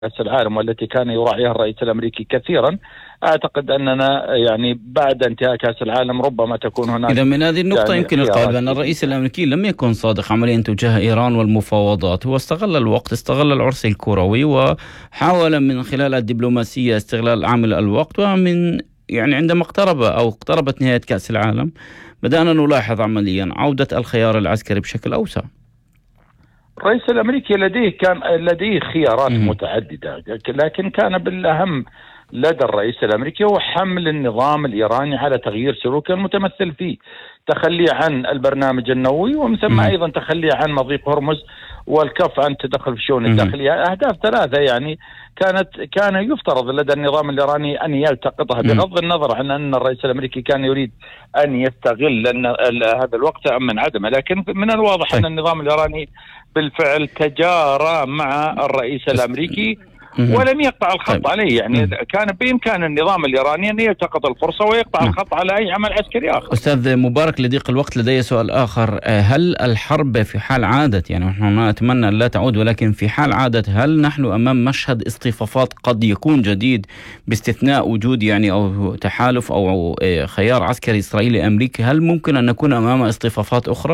كأس العالم والتي كان يراعيها الرئيس الأمريكي كثيرا. أعتقد أننا يعني بعد انتهاء كأس العالم ربما تكون هناك. إذا من هذه النقطة يعني يمكن القول بأن الرئيس الأمريكي لم يكن صادق عمليا تجاه إيران والمفاوضات. هو استغل الوقت، استغل العرس الكروي، وحاول من خلال الدبلوماسية استغلال عامل الوقت. ومن يعني عندما اقتربت نهاية كأس العالم بدأنا نلاحظ عمليا عودة الخيار العسكري بشكل أوسع. الرئيس الأمريكي لديه خيارات متعددة، لكن كان بالأهم لدى الرئيس الأمريكي هو حمل النظام الإيراني على تغيير سلوكه المتمثل في تخلي عن البرنامج النووي، ومن ثم أيضا تخلي عن مضيق هرمز والكف عن التدخل في الشؤون الداخلية. أهداف ثلاثة يعني كان يفترض لدى النظام الإيراني أن يلتقطها، بغض النظر عن أن الرئيس الأمريكي كان يريد أن يستغل هذا الوقت من عدمه. لكن من الواضح أن النظام الإيراني بالفعل تجارى مع الرئيس الأمريكي ولم يقطع الخط عليه. يعني كان بإمكان النظام الإيراني أن يلتقط الفرصة ويقطع الخط على أي عمل عسكري آخر. أستاذ مبارك، لضيق الوقت لدي سؤال آخر. هل الحرب في حال عادت، يعني نحن نتمنى أن لا تعود، ولكن في حال عادت هل نحن أمام مشهد اصطفافات قد يكون جديد باستثناء وجود يعني أو تحالف أو خيار عسكري إسرائيلي أمريكي؟ هل ممكن أن نكون أمام اصطفافات أخرى؟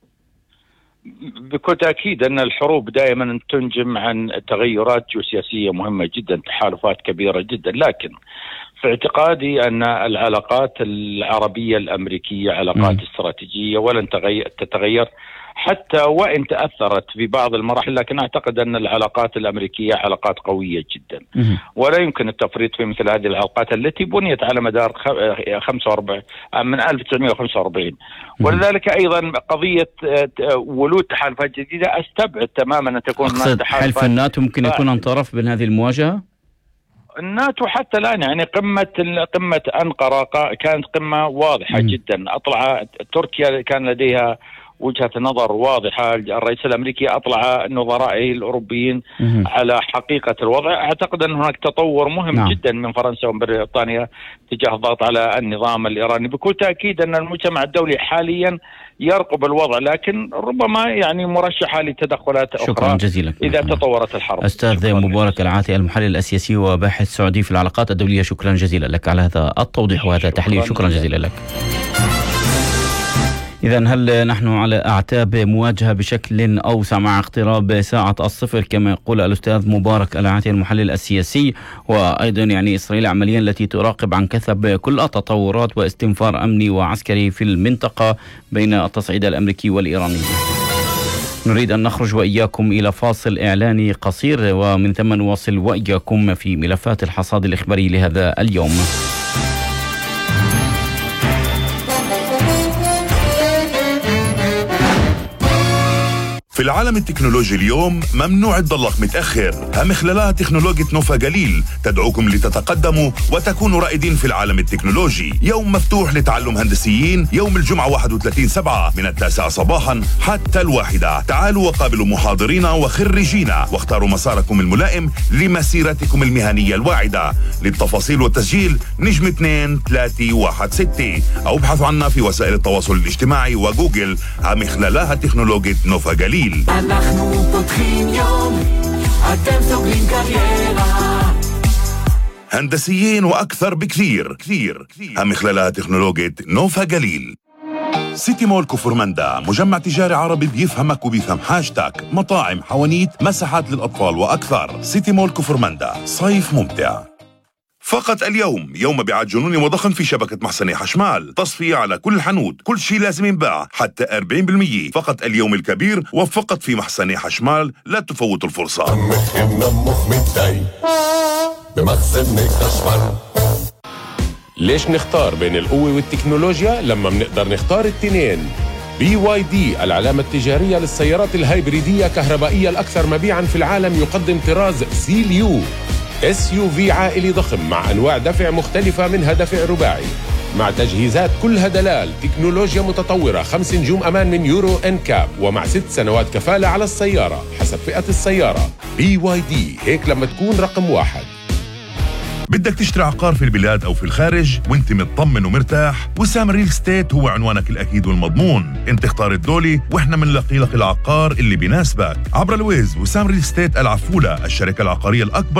بكل تأكيد أن الحروب دائما تنجم عن تغيرات جيوسياسية مهمة جدا، تحالفات كبيرة جدا. لكن في اعتقادي أن العلاقات العربية الأمريكية علاقات استراتيجية ولن تتغير حتى وإن تأثرت في بعض المراحل. لكن أعتقد أن العلاقات الأمريكية علاقات قوية جدا، ولا يمكن التفريط في مثل هذه العلاقات التي بنيت على مدار 45 من 1945. ولذلك أيضا قضية ولود تحالفات جديدة أستبعد تماما أن تكون هناك تحالفات. حلف الناتو ممكن يكون عن طرف بين هذه المواجهة؟ الناتو حتى الآن يعني قمة أنقرة كانت قمة واضحة جدا. أطلع تركيا كان لديها وجهة نظر واضحة، الرئيس الأمريكي أطلع نظرائه الأوروبيين على حقيقة الوضع. أعتقد أن هناك تطور مهم جدا من فرنسا وبريطانيا تجاه الضغط على النظام الإيراني. بكل تأكيد أن المجتمع الدولي حاليا يرقب الوضع، لكن ربما يعني مرشحة لتدخلات أخرى. شكرا جزيلا إذا تطورت الحرب. أستاذ مبارك العاتي، المحلل السياسي وباحث سعودي في العلاقات الدولية، شكرا جزيلا لك على هذا التوضيح وهذا التحليل. شكرا جزيلا لك. إذن هل نحن على أعتاب مواجهة بشكل أوسع مع اقتراب ساعة الصفر كما يقول الأستاذ مبارك العاتي المحلل السياسي، وأيضا يعني إسرائيل عمليا التي تراقب عن كثب كل التطورات واستنفار أمني وعسكري في المنطقة بين التصعيد الأمريكي والإيراني؟ نريد أن نخرج وإياكم إلى فاصل إعلاني قصير، ومن ثم نواصل وإياكم في ملفات الحصاد الإخباري لهذا اليوم. في العالم التكنولوجي اليوم ممنوع تضلك متأخر. هم خلالها تكنولوجيا نوفا جليل تدعوكم لتتقدموا وتكونوا رائدين في العالم التكنولوجي. يوم مفتوح لتعلم هندسيين يوم الجمعة 31/7 من 9 صباحا حتى 1. تعالوا وقابلوا محاضرين وخريجين واختاروا مساركم الملائم لمسيرتكم المهنية الواعدة. للتفاصيل والتسجيل نجم 2316 أو ابحثوا عنا في وسائل التواصل الاجتماعي وجوجل. هم خلالها تكنولوجيا نوفا جليل. אנחנו פותחים יום, אתם סוגרים קריירה. هندسيين وأكثر بكثير هم خلالها تكنولوجيا نوفا جليل. سيتي مول كفرمندا مجمع تجاري عربي بيفهمك وبيفهم حاجتك. مطاعم، حوانيت، مساحات للأطفال وأكثر. سيتي مول كفرمندا، صيف ممتع. فقط اليوم يوم مبيعات جنوني وضخم في شبكة محسني حشمال. تصفية على كل الحانوت، كل شيء لازم ينباع حتى 40%. فقط اليوم الكبير وفقط في محسني حشمال، لا تفوتوا الفرصة. ليش نختار بين القوة والتكنولوجيا لما بنقدر نختار التنين؟ BYD العلامة التجارية للسيارات الهايبريدية كهربائية الأكثر مبيعاً في العالم، يقدم طراز CLU SUV عائلي ضخم مع أنواع دفع مختلفة، منها دفع رباعي مع تجهيزات كلها دلال، تكنولوجيا متطورة، 5 نجوم أمان من يورو NCAP، ومع 6 سنوات كفالة على السيارة حسب فئة السيارة. BYD، هيك لما تكون رقم 1. بدك تشتري عقار في البلاد أو في الخارج وانت مطمن ومرتاح؟ وسام ريل ستيت هو عنوانك الأكيد والمضمون. انت اختار الدولي واحنا منلاقي لك العقار اللي بيناسبك. عبر الويز وسام ريل ستيت العفولة، الشركة العقارية الأكبر